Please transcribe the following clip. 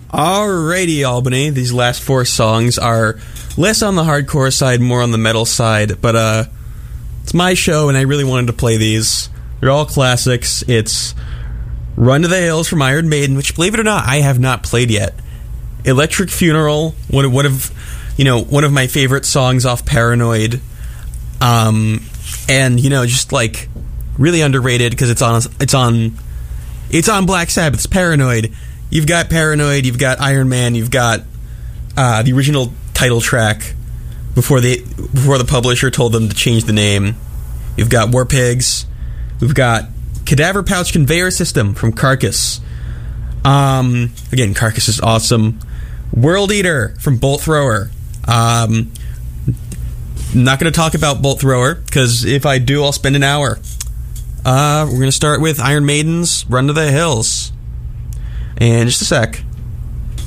Alrighty, Albany. These last four songs are less on the hardcore side, more on the metal side, but it's my show and I really wanted to play these. They're all classics. It's Run to the Hills from Iron Maiden, which, believe it or not, I have not played yet. Electric Funeral, one of my favorite songs off Paranoid, and just like really underrated because it's on Black Sabbath's Paranoid. You've got Paranoid, you've got Iron Man, you've got the original title track before the publisher told them to change the name. You've got War Pigs. We've got Cadaver Pouch Conveyor System from Carcass. Again, Carcass is awesome. World Eater from Bolt Thrower. Not going to talk about Bolt Thrower, because if I do, I'll spend an hour. We're going to start with Iron Maiden's Run to the Hills. In just a sec.